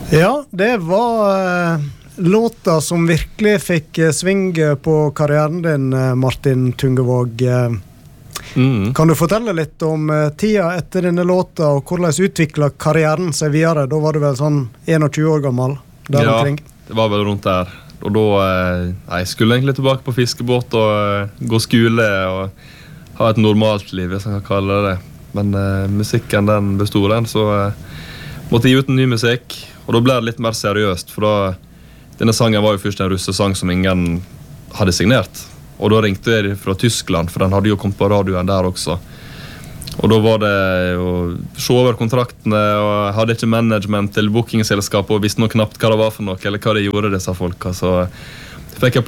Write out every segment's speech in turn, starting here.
Ja, det var låta som virkelig fikk sving på karrieren din, Martin Tungevåg. Kan du fortelle litt om tida etter denne låta, og hvordan utviklet karrieren seg videre? Da var du vel sånn 21 år gammel, der omkring? Ja, det var vel rundt der. Og da jeg skulle egentlig tilbake på fiskebåt og gå skole og ha et normalt liv, hvis jeg kan kalle det. Men musikken den bestod den, så måtte jeg gi ut en ny musikk. Og da ble det litt mer seriøst, for denne sangen var jo først en russesang som ingen hadde signert. Og da ringte jeg fra Tyskland, for den hadde jo kommet på radioen der også. Og da var det å se over kontraktene, og jeg hadde ikke management til bookingselskapet, og visste noe knapt hva det var for noe, eller hva de gjorde disse folka. Så fikk jeg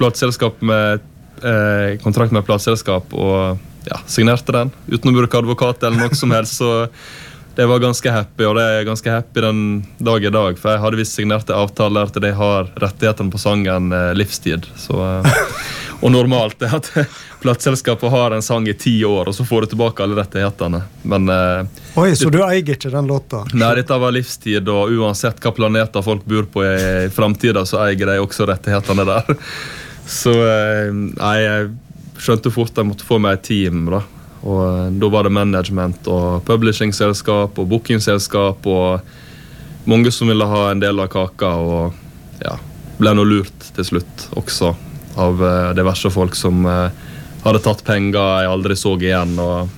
kontrakt med et plateselskap, og signerte den, uten å bruke advokat eller noe som helst, så det var ganske happy, og det er ganske happy den dag i dag, for jeg hadde visst signert avtaler til de har rettighetene på sangen livstid, så... Og normalt er at plateselskapet har en sang i 10 år, og så får du tilbake alle rettighetene. Men, Oi, så du eier ikke den låta? Nei, dette var livstid, og uansett hva planeter folk bor på i fremtiden, så eier de også rettighetene der. Så jeg skjønte fort at jeg måtte få meg et team, da. Og da var det management og publishingselskap og bookingselskap, og mange som ville ha en del av kaka, og ble noe lurt til slutt også. Av diverse folk som hadde tatt penger jeg aldri så igjen,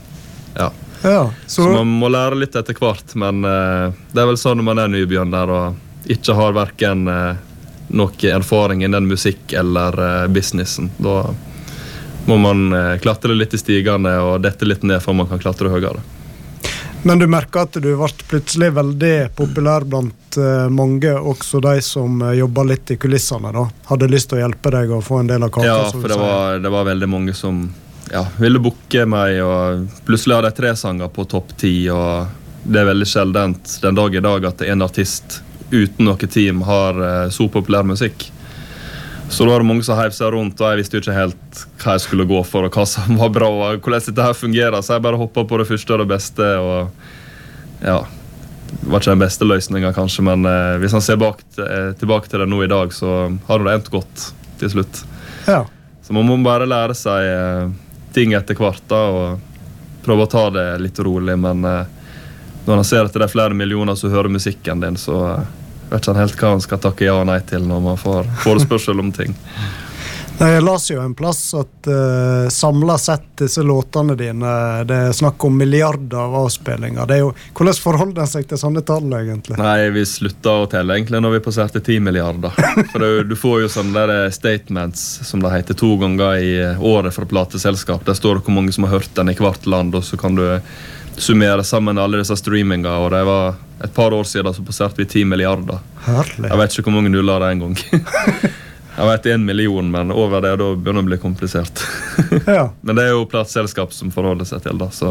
og så man må lære litt etter hvert, men det er vel sånn når man er nybegynner og ikke har hverken noe erfaring innen musikk eller businessen. Da må man klatre litt i stigene og dette litt ned for man kan klatre høyere. Men du merker at du ble plutselig veldig populær blant mange, også de som jobber litt i kulissene da. Hadde lyst til å hjelpe deg å få en del av kaka. Ja, for det var veldig mange som ville booke meg, og plutselig hadde jeg 3 sanger på topp 10, og det er veldig sjeldent den dag i dag at en artist uten noe team har så populær musikk. Så da var det mange som heiv seg rundt, og jeg visste jo ikke helt hva jeg skulle gå for, og hva som var bra, og hvordan dette her fungerer. Så jeg bare hoppet på det første og det beste, og det var ikke den beste løsningen kanskje, men hvis han ser tilbake til det nå i dag, så har det endt godt til slutt. Ja. Så man må bare lære seg ting etter hvert da, og prøve å ta det litt rolig, men når han ser at det er flere millioner som hører musikken din, så... vet ikke helt hva han skal takke ja og nei til når man får spørsmål om ting. Nei, jeg las jo en plass at samlet sett disse låtene dine, det er snakk om milliarder av avspillinger. Det er jo, hvordan forholder den seg til sånne tall egentlig? Nei, vi sluttet å telle egentlig når vi passerte 10 milliarder. For du får jo sånne der statements som det heter 2 ganger i året fra plateselskap. Der står det hvor mange som har hørt den i hvert land, og så kan du summere sammen alle disse streaminger, og det var et par år siden så passerte vi 10 milliarder. Herlig. Jeg vet ikke hvor mange nuller det er en gang. Jeg vet 1 million, men over det da begynner det å bli komplisert. Men det er jo plateselskap som forholder seg til da, så...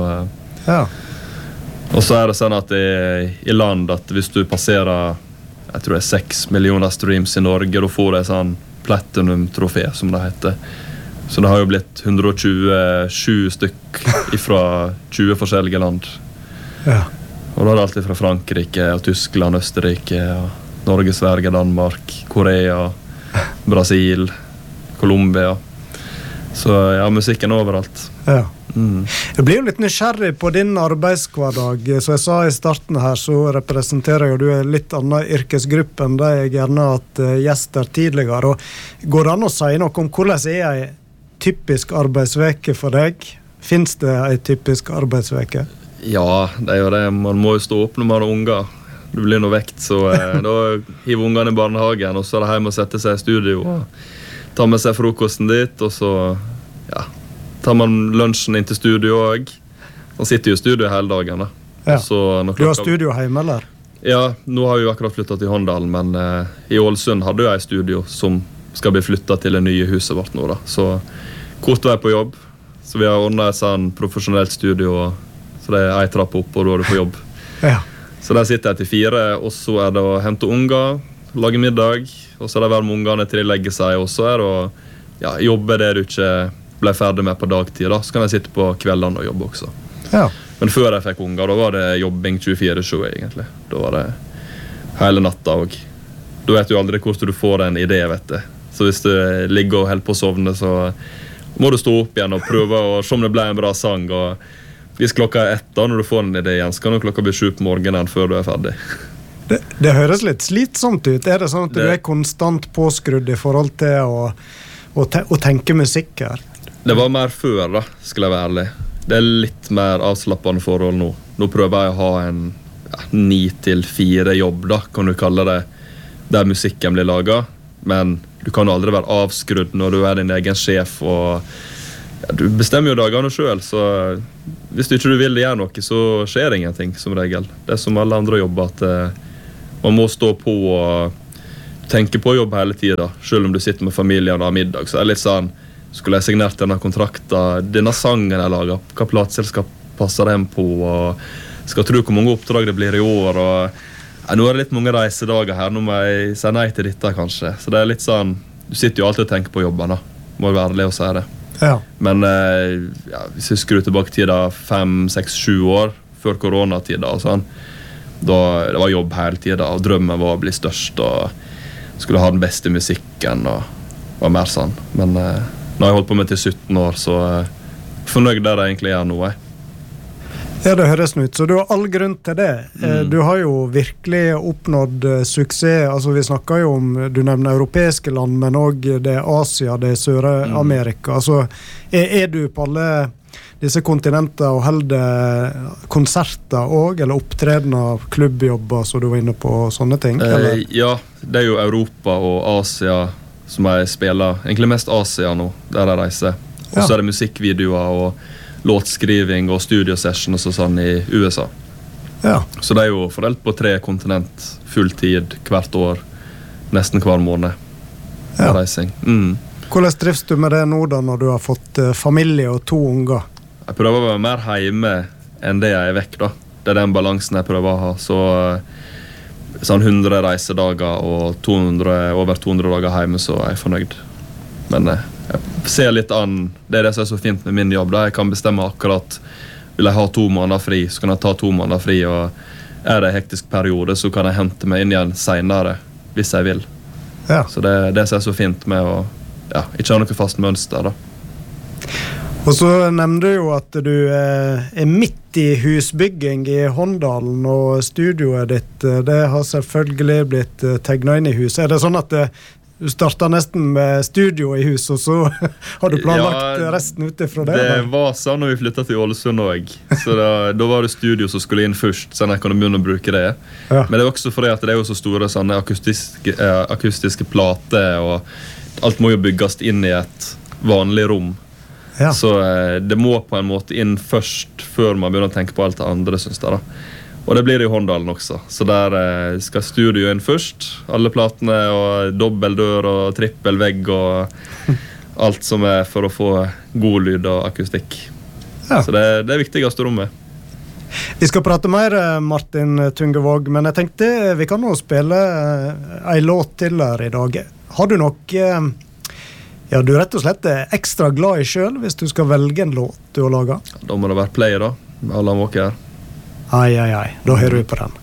Og så er det sånn at i land at hvis du passerer, jeg tror det er 6 millioner streams i Norge, da får du en sånn platinum-trofé, som det heter. Så det har jo blitt 127 stykk fra 20 forskjellige land. Og da er det alltid fra Frankrike, og Tyskland, Østerrike, og Norge, Sverige, Danmark, Korea, Brasil, Colombia. Så musikken er overalt. Jeg blir jo litt nysgjerrig på din arbeidshverdag. Så jeg sa i starten her, så representerer jo du en litt annen yrkesgruppe enn det jeg gjerne har hatt gjester tidligere. Og går det an å si noe om hvordan er en typisk arbeidsveke for deg? Finns det en typisk arbeidsveke? Ja, det er jo det. Man må jo stå opp når man har unger. Det blir noe vekt, så da hiver ungene i barnehagen, og så er det hjemme å sette seg i studio og ta med seg frokosten dit, og så tar man lunsjen inn til studio også. Man sitter jo i studio hele dagen da. Du har studio hjemme, eller? Ja, nå har vi jo akkurat flyttet til Håndalen, men i Ålesund hadde jeg et studio som skal bli flyttet til det nye huset vårt nå da. Så kort vei på jobb, så vi har ordnet et sånn profesjonelt studio, så det er en trapp opp, og da er du på jobb. Så der sitter jeg til 4, og så er det å hente unger, lage middag, og så er det å være med ungene til de legger seg, og så er det å jobbe det du ikke ble ferdig med på dagtid da. Så kan jeg sitte på kveldene og jobbe også. Men før jeg fikk unger, da var det jobbing 24/7 egentlig. Da var det hele natta også. da vet du aldri hvor du får en idé, vet du. Så hvis du ligger og holder på å sovne, så må du stå opp igjen og prøve å se om det ble en bra sang. Og hvis klokka 1 da, når du får en idé igjen, så kan klokka bli 7 på morgenen før du ferdig. Det høres litt slitsomt ut. Er det sånn at du konstant påskrudd i forhold til å tenke musikk her? Det var mer før, da, skal jeg være ærlig. Det litt mer avslappende forhold nå. Nå prøver jeg å ha en 9-4 jobb, da, kan du kalle det, der musikken blir laget. Men du kan jo aldri være avskrudd når du din egen sjef, og du bestemmer jo dagene selv, så hvis du ikke vil gjøre noe, så skjer det ingenting, som regel. Det som alle andre jobber, at man må stå på og tenke på jobb hele tiden, selv om du sitter med familien og har middag. Så det litt sånn, skulle jeg signert denne kontrakten, denne sangen jeg laget, hva plateselskap passer den på, og skal tro hvor mange oppdrag det blir i år, og nå det litt mange reisedager her, nå må jeg si nei til dette kanskje. Så det litt sånn, du sitter jo alltid og tenker på jobben da, må jo være ærlig å si det. Ja. Men hvis jeg skrur tilbake til 5, 6, 7 år, før koronatiden og sånn, da det var jobb hele tiden, og drømmen var å bli størst, og skulle ha den beste musikken, og var mer sånn. Men når jeg holdt på med til 17 år, så fornøyd der jeg egentlig nå, Ja, det høres ut, så du har all grunn til det. Du har jo virkelig oppnådd suksess. Altså, vi snakker jo om, du nevner europeiske land, men også det Asia, det Sør-Amerika. Altså, er du på alle disse kontinenter og holder konserter også, eller opptredener, klubbjobber, så du var inne på sånne ting? Ja, det jo Europa og Asia som jeg spiller. Egentlig mest Asia nå, der jeg reiser. Og så det musikkvideoer og låtskriving og studiosession og sånn i USA. Ja. Så det jo fordelt på 3 kontinent, fulltid, hvert år, nesten hver måned. Reising. Hvordan trives du med det nå da, når du har fått familie og 2 unger? Jeg prøver å være mer hjemme enn det jeg vekk da. Det den balansen jeg prøver å ha. Så sånn 100 reisedager og over 200 dager hjemme, så jeg fornøyd. Men jeg ser litt an, det det som så fint med min jobb, da jeg kan bestemme akkurat, vil jeg ha 2 måneder fri, så kan jeg ta 2 måneder fri, og det en hektisk periode, så kan jeg hente meg inn igjen senere, hvis jeg vil. Ja. Så det som så fint med å ikke ha noe fast mønster da. Og så nevnte du jo at du midt i husbygging i Håndalen, og studioet ditt, det har selvfølgelig blitt tegnet inn i huset. Er det sånn at du startet nesten med studio i hus, og så har du planlagt resten utifra det? Det var sånn når vi flyttet til Ålesund også. Så da var det studio som skulle inn først, sånn jeg kunne begynne å bruke det. Ja. Men det var også fordi at det jo så store sånne akustiske plater, og alt må jo bygges inn i et vanlig rom. Ja. Så det må på en måte inn først, før man begynner å tenke på alt det andre, synes jeg da. Og det blir det i Håndalen også. Så der skal studio inn først. Alle platene og dobbel dør og trippel vegg og alt som for å få god lyd og akustikk. Ja. Så det viktigste rommet. Vi skal prate mer, Martin Tungevåg, men jeg tenkte vi kan nå spille en låt til her i dag. Har du nok du rett og slett ekstra glad i selv hvis du skal velge en låt du har laget? Da må det være Play da, med Allan Walker. Ai, da hører vi på den.